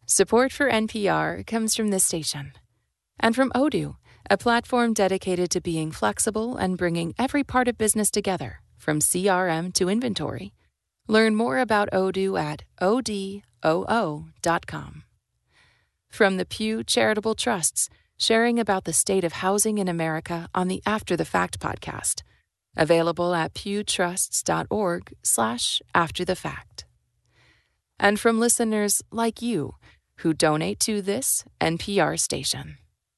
Support for NPR comes from this station and from Odoo, a platform dedicated to being flexible and bringing every part of business together, from CRM to inventory. Learn more about Odoo at odoo.com. From the Pew Charitable Trusts, sharing about the state of housing in America on the After the Fact podcast, available at pewtrusts.org/afterthefact. And from listeners like you who donate to this NPR station.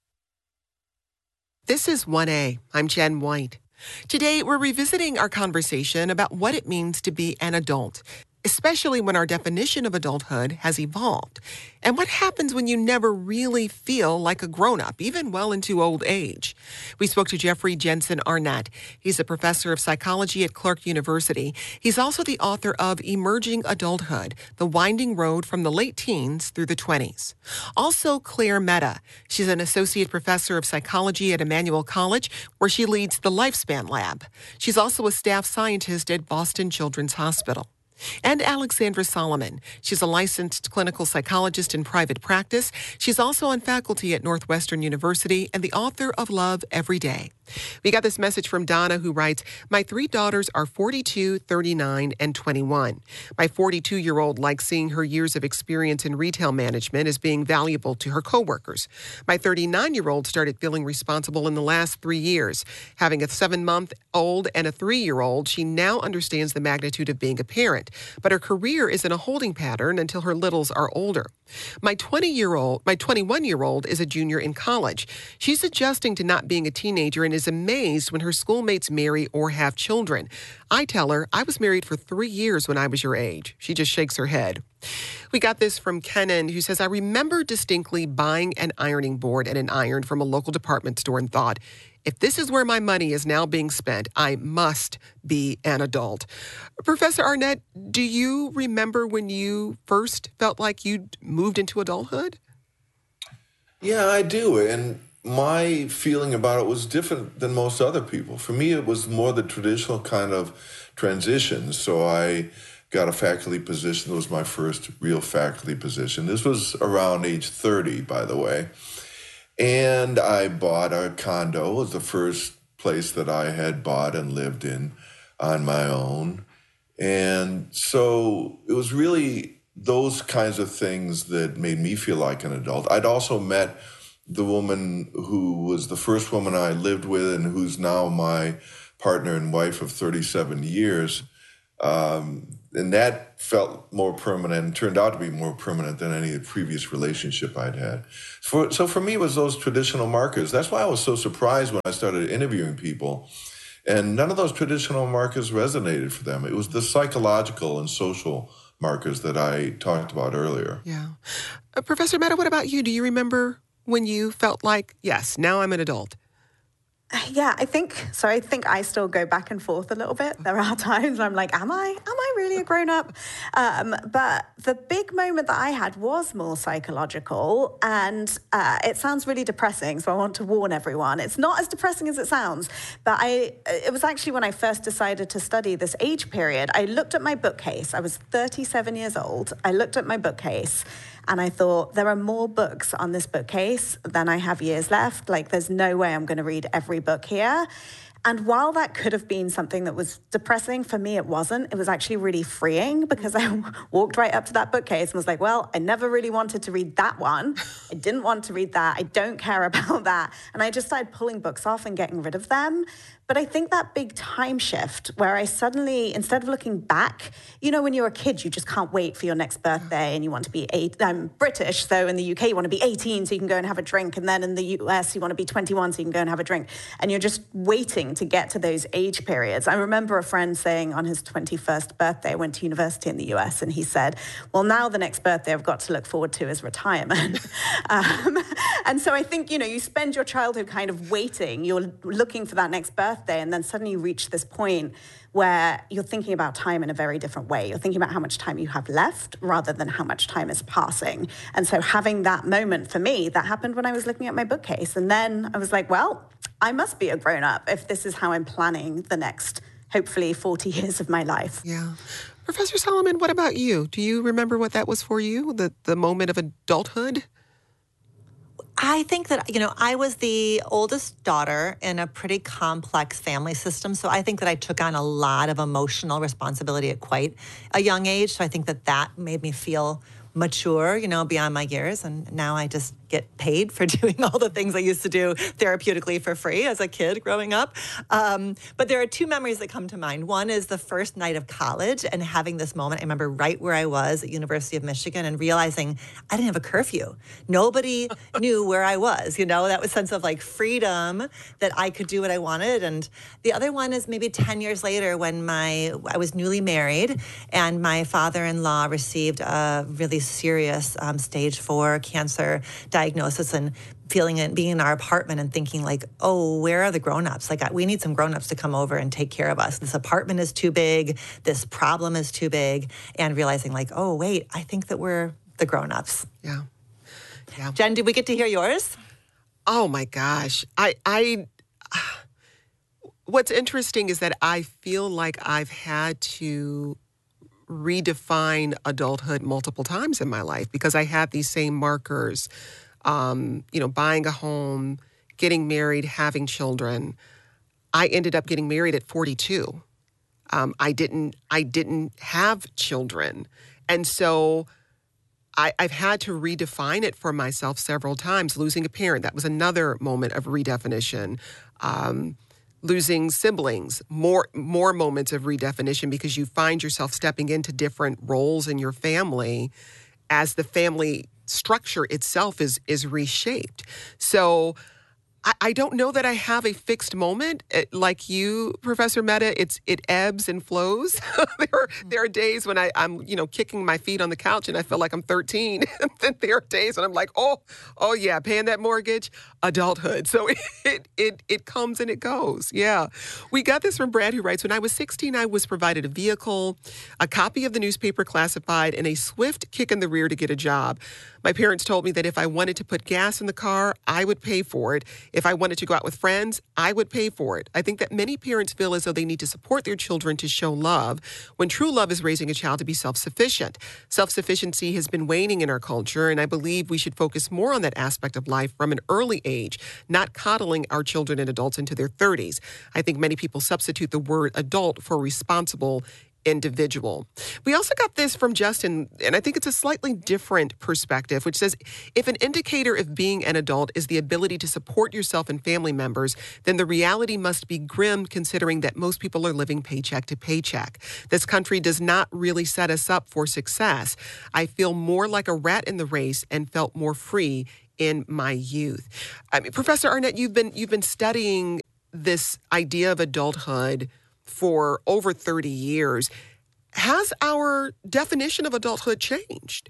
This is 1A. I'm Jen White. Today, we're revisiting our conversation about what it means to be an adult, especially when our definition of adulthood has evolved, and what happens when you never really feel like a grown-up, even well into old age. We spoke to Jeffrey Jensen Arnett. He's a professor of psychology at Clark University. He's also the author of Emerging Adulthood, The Winding Road from the Late Teens Through the 20s. Also, Claire Mehta. She's an associate professor of psychology at Emmanuel College, where she leads the Lifespan Lab. She's also a staff scientist at Boston Children's Hospital. And Alexandra Solomon. She's a licensed clinical psychologist in private practice. She's also on faculty at Northwestern University and the author of Love Every Day. We got this message from Donna, who writes, "My 3 daughters are 42, 39, and 21. My 42-year-old likes seeing her years of experience in retail management as being valuable to her coworkers. My 39-year-old started feeling responsible in the last 3 years. Having a 7-month-old and a 3-year-old, she now understands the magnitude of being a parent, but her career is in a holding pattern until her littles are older. My 21-year-old is a junior in college. She's adjusting to not being a teenager and is amazed when her schoolmates marry or have children. I tell her, I was married for 3 years when I was your age. She just shakes her head." We got this from Kenan, who says, "I remember distinctly buying an ironing board and an iron from a local department store and thought, if this is where my money is now being spent, I must be an adult." Professor Arnett, do you remember when you first felt like you'd moved into adulthood? Yeah, I do. And my feeling about it was different than most other people. For me, it was more the traditional kind of transition. So I got a faculty position. It was my first real faculty position. This was around age 30, by the way. And I bought a condo. It was the first place that I had bought and lived in on my own. And so it was really those kinds of things that made me feel like an adult. I'd also met the woman who was the first woman I lived with and who's now my partner and wife of 37 years. And that felt more permanent and turned out to be more permanent than any previous relationship I'd had. So for me, it was those traditional markers. That's why I was so surprised when I started interviewing people. And none of those traditional markers resonated for them. It was the psychological and social markers that I talked about earlier. Yeah. Professor Mehta, what about you? Do you remember when you felt like, yes, now I'm an adult? Yeah, I think I still go back and forth a little bit. There are times where I'm like, am I really a grown-up? But the big moment that I had was more psychological, and it sounds really depressing, so I want to warn everyone. It's not as depressing as it sounds, but it was actually when I first decided to study this age period. I looked at my bookcase. I was 37 years old. I looked at my bookcase, and I thought, there are more books on this bookcase than I have years left. Like, there's no way I'm going to read every book here. And while that could have been something that was depressing, for me it wasn't. It was actually really freeing, because I walked right up to that bookcase and was like, well, I never really wanted to read that one. I didn't want to read that. I don't care about that. And I just started pulling books off and getting rid of them. But I think that big time shift where I suddenly, instead of looking back, when you're a kid, you just can't wait for your next birthday and you want to be I'm British, so in the UK, you want to be 18 so you can go and have a drink. And then in the US, you want to be 21 so you can go and have a drink. And you're just waiting to get to those age periods. I remember a friend saying on his 21st birthday, I went to university in the US, and he said, well, now the next birthday I've got to look forward to is retirement. And so I think, you spend your childhood kind of waiting. You're looking for that next birthday, and then suddenly you reach this point where you're thinking about time in a very different way. You're thinking about how much time you have left rather than how much time is passing. And so having that moment for me, that happened when I was looking at my bookcase. And then I was like, well, I must be a grown-up if this is how I'm planning the next, hopefully, 40 years of my life. Yeah. Professor Solomon, what about you? Do you remember what that was for you, the moment of adulthood? I think that, I was the oldest daughter in a pretty complex family system. So I think that I took on a lot of emotional responsibility at quite a young age. So I think that that made me feel mature, beyond my years. And now I just get paid for doing all the things I used to do therapeutically for free as a kid growing up. But there are two memories that come to mind. One is the first night of college and having this moment. I remember right where I was at University of Michigan and realizing I didn't have a curfew. Nobody knew where I was. That was sense of like freedom that I could do what I wanted. And the other one is maybe 10 years later when I was newly married and my father-in-law received a really serious stage 4 cancer diagnosis, and feeling it, being in our apartment and thinking like, oh, where are the grownups? Like, we need some grownups to come over and take care of us. This apartment is too big. This problem is too big. And realizing like, oh, wait, I think that we're the grownups. Yeah. Jen, did we get to hear yours? Oh my gosh. What's interesting is that I feel like I've had to redefine adulthood multiple times in my life because I had these same markers, buying a home, getting married, having children. I ended up getting married at 42. I didn't have children. And so I've had to redefine it for myself several times. Losing a parent, that was another moment of redefinition. Losing siblings, more moments of redefinition because you find yourself stepping into different roles in your family as the family structure itself is reshaped. So I don't know that I have a fixed moment like you, Professor Mehta. It ebbs and flows. There are days when I'm kicking my feet on the couch and I feel like I'm 13. And then there are days when I'm like, oh yeah, paying that mortgage, adulthood. So it comes and it goes. Yeah, we got this from Brad, who writes, when I was 16, I was provided a vehicle, a copy of the newspaper classified, and a swift kick in the rear to get a job. My parents told me that if I wanted to put gas in the car, I would pay for it. If I wanted to go out with friends, I would pay for it. I think that many parents feel as though they need to support their children to show love, when true love is raising a child to be self-sufficient. Self-sufficiency has been waning in our culture, and I believe we should focus more on that aspect of life from an early age, not coddling our children and adults into their 30s. I think many people substitute the word adult for responsible individual. We also got this from Justin, and I think it's a slightly different perspective, which says, if an indicator of being an adult is the ability to support yourself and family members, then the reality must be grim, considering that most people are living paycheck to paycheck. This country does not really set us up for success. I feel more like a rat in the race and felt more free in my youth. Professor Arnett, you've been studying this idea of adulthood for over 30 years. Has our definition of adulthood changed?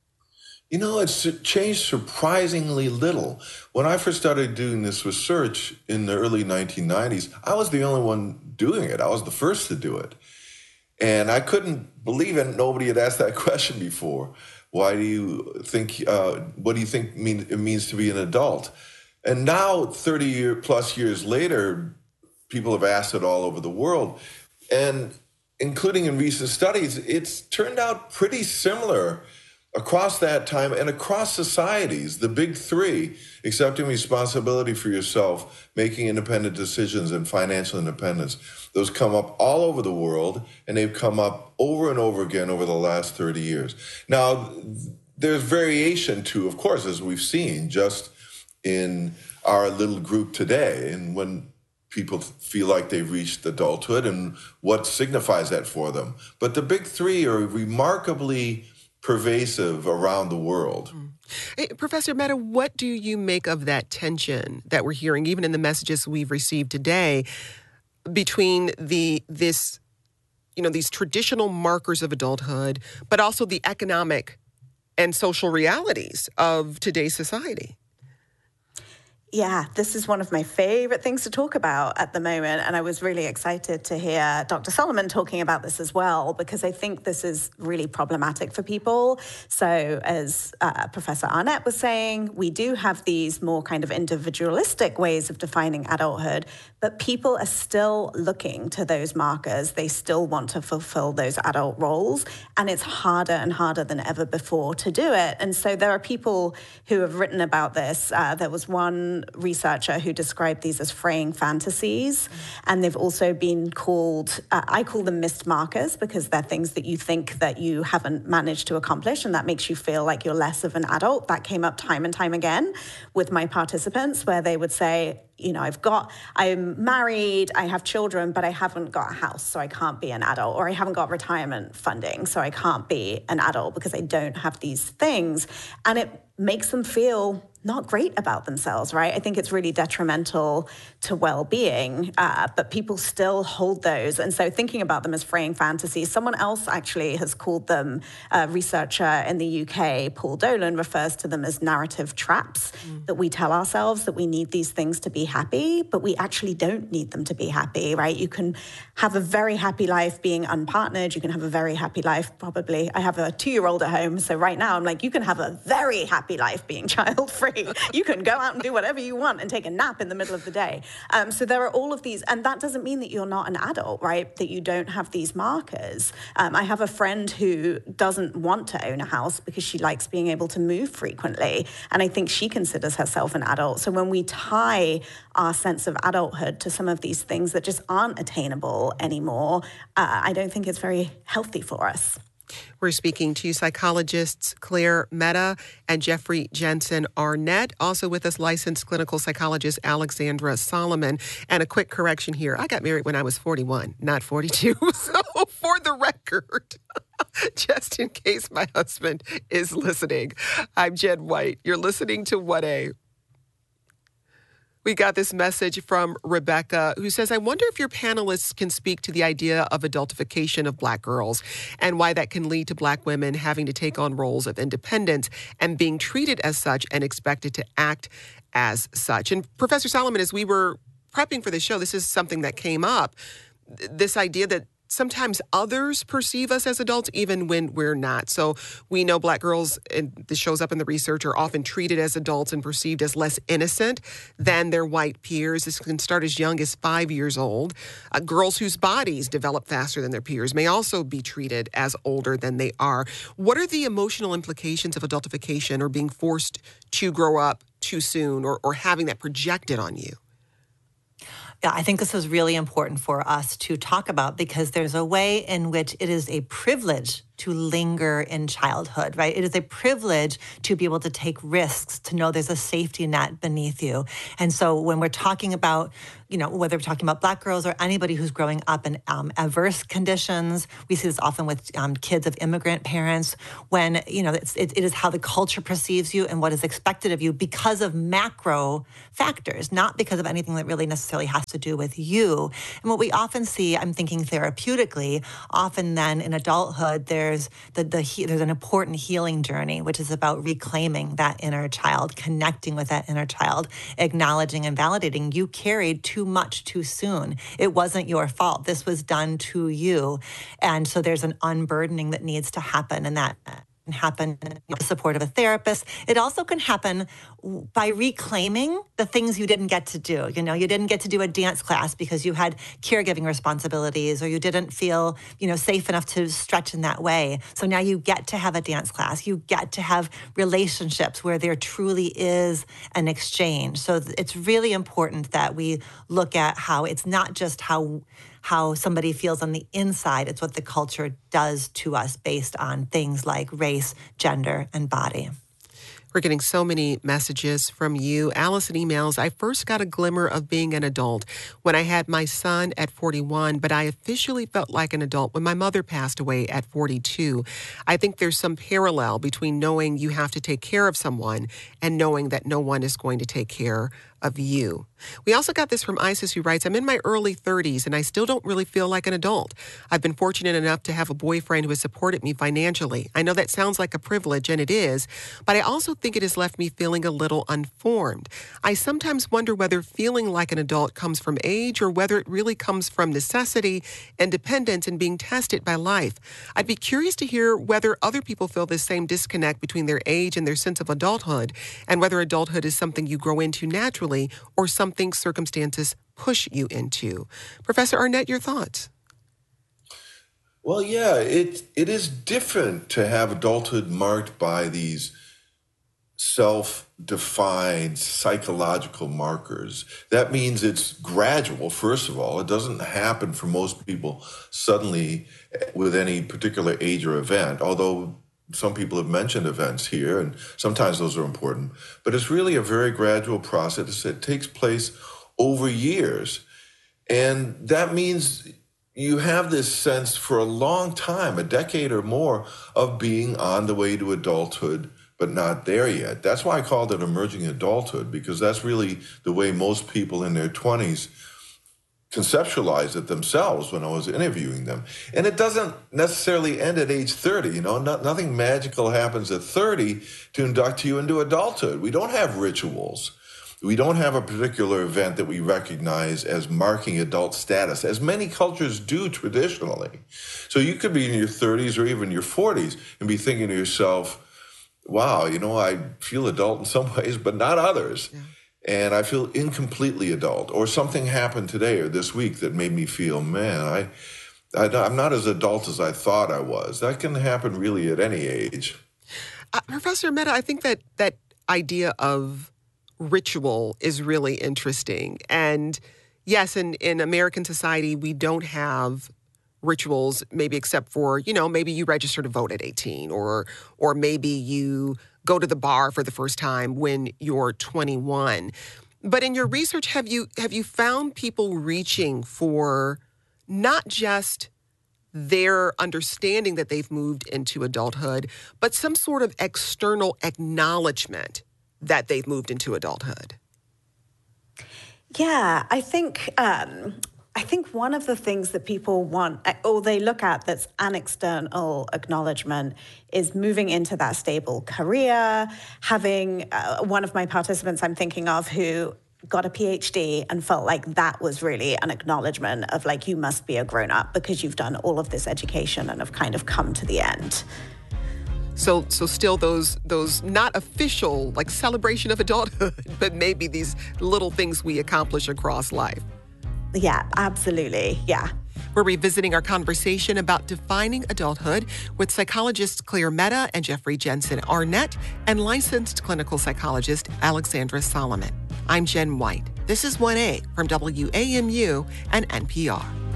It's changed surprisingly little. When I first started doing this research in the early 1990s, I was the only one doing it. I was the first to do it. And I couldn't believe it. Nobody had asked that question before. Why do you think, what do you think it means to be an adult? And now, 30 plus years later, people have asked it all over the world. And including in recent studies, it's turned out pretty similar across that time and across societies. The big three: accepting responsibility for yourself, making independent decisions, and financial independence. Those come up all over the world, and they've come up over and over again over the last 30 years. Now, there's variation too, of course, as we've seen just in our little group today. And when people feel like they've reached adulthood and what signifies that for them. But the big three are remarkably pervasive around the world. Hey, Professor Mehta, what do you make of that tension that we're hearing, even in the messages we've received today, between these traditional markers of adulthood, but also the economic and social realities of today's society? Yeah, this is one of my favorite things to talk about at the moment. And I was really excited to hear Dr. Solomon talking about this as well, because I think this is really problematic for people. So as Professor Arnett was saying, we do have these more kind of individualistic ways of defining adulthood, but people are still looking to those markers. They still want to fulfill those adult roles. And it's harder and harder than ever before to do it. And so there are people who have written about this. There was one researcher who described these as fraying fantasies. And they've also been called, I call them missed markers, because they're things that you think that you haven't managed to accomplish, and that makes you feel like you're less of an adult. That came up time and time again with my participants, where they would say, you know, I'm married, I have children, but I haven't got a house, so I can't be an adult. Or I haven't got retirement funding, so I can't be an adult because I don't have these things. And it makes them feel not great about themselves, right? I think it's really detrimental to well-being, but people still hold those. And so thinking about them as fraying fantasies, someone else actually has called them, a researcher in the UK, Paul Dolan, refers to them as narrative traps, that we tell ourselves that we need these things to be happy, but we actually don't need them to be happy, right? You can have a very happy life being unpartnered. You can have a very happy life, probably. I have a 2-year-old at home, so right now I'm like, you can have a very happy life being child-free. You can go out and do whatever you want and take a nap in the middle of the day. So there are all of these, and that doesn't mean that you're not an adult, right? That you don't have these markers. I have a friend who doesn't want to own a house because she likes being able to move frequently. And I think she considers herself an adult. So when we tie our sense of adulthood to some of these things that just aren't attainable anymore, I don't think it's very healthy for us. We're speaking to psychologists Claire Mehta and Jeffrey Jensen Arnett. Also with us, licensed clinical psychologist Alexandra Solomon. And a quick correction here. I got married when I was 41, not 42. So for the record, just in case my husband is listening, I'm Jen White. You're listening to What A. We got this message from Rebecca, who says, I wonder if your panelists can speak to the idea of adultification of Black girls and why that can lead to Black women having to take on roles of independence and being treated as such and expected to act as such. And Professor Solomon, as we were prepping for the show, this is something that came up, this idea that sometimes others perceive us as adults even when we're not. So we know Black girls, and this shows up in the research, are often treated as adults and perceived as less innocent than their white peers. This can start as young as 5 years old. Girls whose bodies develop faster than their peers may also be treated as older than they are. What are the emotional implications of adultification or being forced to grow up too soon or having that projected on you? Yeah, I think this is really important for us to talk about, because there's a way in which it is a privilege to linger in childhood, right? It is a privilege to be able to take risks, to know there's a safety net beneath you. And so when we're talking about, whether we're talking about Black girls or anybody who's growing up in adverse conditions, we see this often with kids of immigrant parents, when, it is how the culture perceives you and what is expected of you because of macro factors, not because of anything that really necessarily has to do with you. And what we often see, I'm thinking therapeutically, often then in adulthood, there's an important healing journey, which is about reclaiming that inner child, connecting with that inner child, acknowledging and validating you carried too much too soon. It wasn't your fault. This was done to you. And so there's an unburdening that needs to happen, and that can happen with the support of a therapist. It also can happen by reclaiming the things you didn't get to do. You didn't get to do a dance class because you had caregiving responsibilities, or you didn't feel, safe enough to stretch in that way. So now you get to have a dance class. You get to have relationships where there truly is an exchange. So it's really important that we look at how it's not just how somebody feels on the inside. It's what the culture does to us based on things like race, gender, and body. We're getting so many messages from you. Allison emails, I first got a glimmer of being an adult when I had my son at 41, but I officially felt like an adult when my mother passed away at 42. I think there's some parallel between knowing you have to take care of someone and knowing that no one is going to take care of you. We also got this from Isis, who writes, I'm in my early 30s and I still don't really feel like an adult. I've been fortunate enough to have a boyfriend who has supported me financially. I know that sounds like a privilege, and it is, but I also think it has left me feeling a little unformed. I sometimes wonder whether feeling like an adult comes from age or whether it really comes from necessity, independence, and being tested by life. I'd be curious to hear whether other people feel this same disconnect between their age and their sense of adulthood, and whether adulthood is something you grow into naturally or something circumstances push you into. Professor Arnett, your thoughts? Well, yeah, it is different to have adulthood marked by these self-defined psychological markers. That means it's gradual, first of all. It doesn't happen for most people suddenly with any particular age or event, although some people have mentioned events here, and sometimes those are important. But it's really a very gradual process. It takes place over years. And that means you have this sense for a long time, a decade or more, of being on the way to adulthood, but not there yet. That's why I called it emerging adulthood, because that's really the way most people in their 20s conceptualize it themselves when I was interviewing them. And it doesn't necessarily end at age 30. Nothing magical happens at 30 to induct you into adulthood. We don't have rituals. We don't have a particular event that we recognize as marking adult status, as many cultures do traditionally. So you could be in your 30s or even your 40s and be thinking to yourself, wow, I feel adult in some ways, but not others. Yeah. And I feel incompletely adult, or something happened today or this week that made me feel, man, I'm not as adult as I thought I was. That can happen really at any age. Professor Mehta, I think that idea of ritual is really interesting. And yes, in American society, we don't have rituals, maybe except for, maybe you register to vote at 18, or maybe you go to the bar for the first time when you're 21. But in your research, have you found people reaching for not just their understanding that they've moved into adulthood, but some sort of external acknowledgement that they've moved into adulthood? Yeah, I think one of the things that people want, or they look at that's an external acknowledgement, is moving into that stable career, having one of my participants I'm thinking of who got a PhD and felt like that was really an acknowledgement of like, you must be a grown-up because you've done all of this education and have kind of come to the end. So still those not official like celebration of adulthood, but maybe these little things we accomplish across life. Yeah, absolutely. Yeah. We're revisiting our conversation about defining adulthood with psychologists Claire Mehta and Jeffrey Jensen Arnett and licensed clinical psychologist Alexandra Solomon. I'm Jen White. This is 1A from WAMU and NPR.